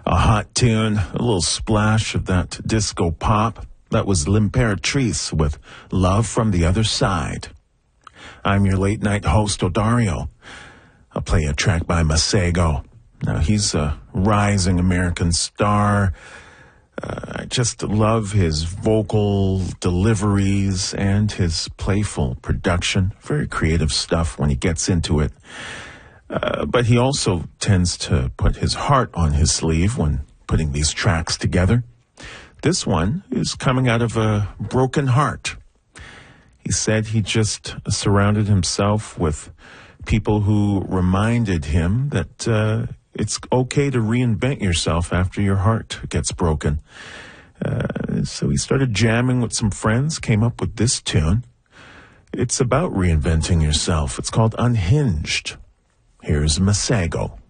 A hot tune, a little splash of that disco pop. That was L'Imperatrice with Love from the Other Side. I'm your late night host, Odario. I'll play a track by Masego. Now, he's a rising American star. I just love his vocal deliveries and his playful production. Very creative stuff when he gets into it. But he also tends to put his heart on his sleeve when putting these tracks together. This one is coming out of a broken heart. He said he just surrounded himself with people who reminded him that it's okay to reinvent yourself after your heart gets broken. So he started jamming with some friends, came up with this tune. It's about reinventing yourself. It's called Unhinged. Here's Masego.